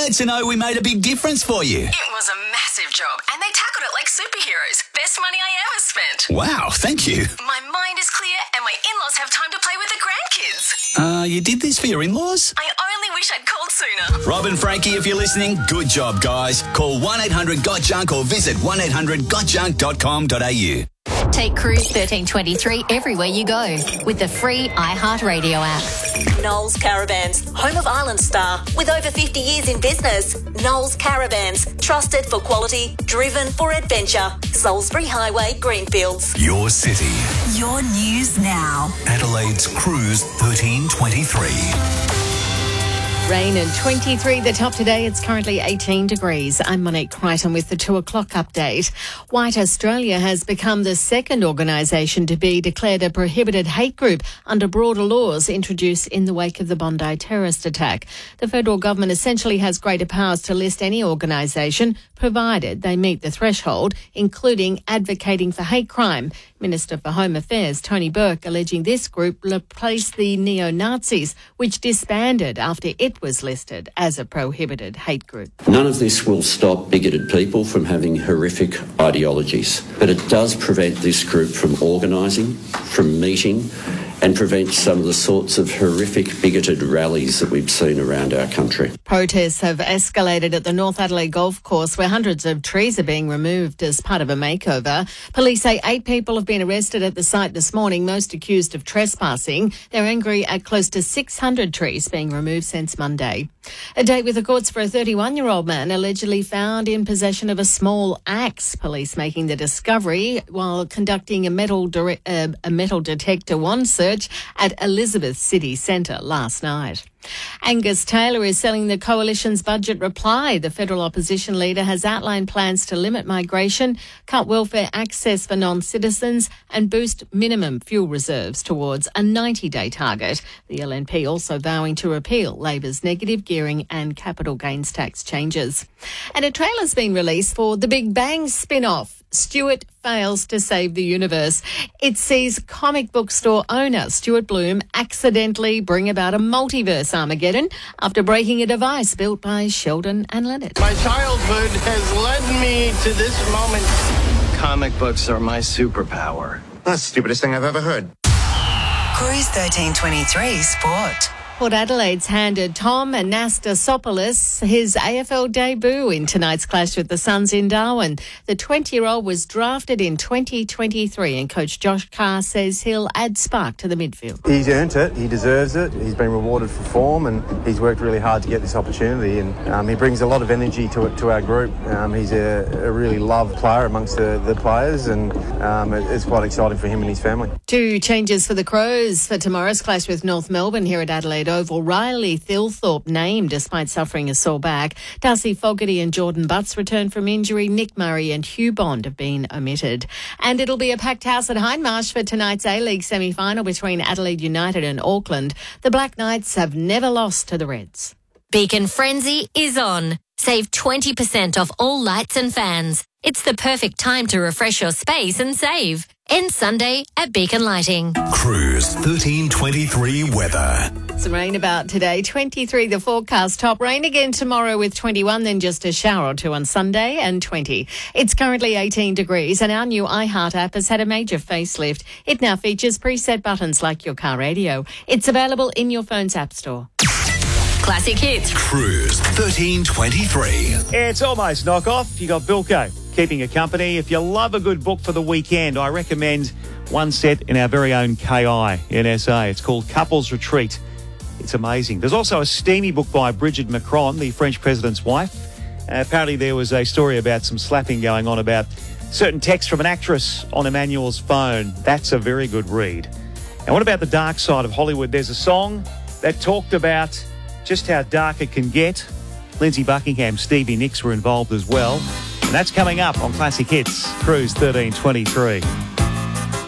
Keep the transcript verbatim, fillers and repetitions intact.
glad to know we made a big difference for you. It was a massive job, and they tackled it like superheroes. Best money I ever spent. Wow, thank you. My mind is clear, and my in-laws have time to play with the grandkids. Uh, you did this for your in-laws? I only wish I'd called sooner. Rob and Frankie, if you're listening, good job, guys. Call one eight hundred got junk or visit one eight hundred got junk dot com dot a u. Take Cruise thirteen twenty-three everywhere you go with the free iHeartRadio app. Knowles Caravans, home of Island Star, with over fifty years in business. Knowles Caravans, trusted for quality, driven for adventure. Salisbury Highway, Greenfields. Your city. Your news now. Adelaide's Cruise thirteen twenty-three. Rain and twenty-three, the top today. It's currently eighteen degrees. I'm Monique Crichton with the two o'clock update. White Australia has become the second organisation to be declared a prohibited hate group under broader laws introduced in the wake of the Bondi terrorist attack. The federal government essentially has greater powers to list any organisation, provided they meet the threshold, including advocating for hate crime. Minister for Home Affairs, Tony Burke, alleging this group replaced the neo-Nazis, which disbanded after it was listed as a prohibited hate group. None of this will stop bigoted people from having horrific ideologies, but it does prevent this group from organising, from meeting, and prevent some of the sorts of horrific bigoted rallies that we've seen around our country. Protests have escalated at the North Adelaide Golf Course, where hundreds of trees are being removed as part of a makeover. Police say eight people have been arrested at the site this morning, most accused of trespassing. They're angry at close to six hundred trees being removed since Monday. A date with the courts for a thirty-one-year-old man allegedly found in possession of a small axe. Police making the discovery while conducting a metal, dire- uh, a metal detector wand search at Elizabeth City Centre last night. Angus Taylor is selling the coalition's budget reply. The federal opposition leader has outlined plans to limit migration, cut welfare access for non-citizens and boost minimum fuel reserves towards a ninety-day target. The L N P also vowing to repeal Labor's negative gearing and capital gains tax changes. And a trailer's been released for The Big Bang spin-off. Stuart fails to save the universe. It sees comic book store owner Stuart Bloom accidentally bring about a multiverse Armageddon after breaking a device built by Sheldon and Leonard. My childhood has led me to this moment. Comic books are my superpower. That's the stupidest thing I've ever heard. Cruise thirteen twenty-three Sport. Port Adelaide's handed Tom Anastasopoulos his A F L debut in tonight's clash with the Suns in Darwin. The twenty-year-old was drafted in twenty twenty-three and coach Josh Carr says he'll add spark to the midfield. He's earned it, he deserves it, he's been rewarded for form and he's worked really hard to get this opportunity and um, he brings a lot of energy to it, to our group. Um, he's a, a really loved player amongst the, the players and um, it, it's quite exciting for him and his family. Two changes for the Crows for tomorrow's clash with North Melbourne here at Adelaide Oval. Riley Thilthorpe named despite suffering a sore back. Darcy Fogarty and Jordan Butts return from injury. Nick Murray and Hugh Bond have been omitted. And it'll be a packed house at Hindmarsh for tonight's A-League semi-final between Adelaide United and Auckland. The Black Knights have never lost to the Reds. Beacon Frenzy is on. Save twenty percent off all lights and fans. It's the perfect time to refresh your space and save. End Sunday at Beacon Lighting. Cruise thirteen twenty-three weather. Some rain about today. twenty-three the forecast. Top rain again tomorrow with twenty-one, then just a shower or two on Sunday and twenty. It's currently eighteen degrees and our new iHeart app has had a major facelift. It now features preset buttons like your car radio. It's available in your phone's app store. Classic hits. Cruise thirteen twenty-three. It's almost knockoff. You got Bilko keeping you company. If you love a good book for the weekend, I recommend one set in our very own K I in S A. It's called Couples Retreat. It's amazing. There's also a steamy book by Brigitte Macron, the French president's wife. Uh, apparently there was a story about some slapping going on about certain text from an actress on Emmanuel's phone. That's a very good read. And what about the dark side of Hollywood? There's a song that talked about just how dark it can get. Lindsay Buckingham, Stevie Nicks were involved as well. And that's coming up on Classic Hits, Cruise thirteen twenty-three.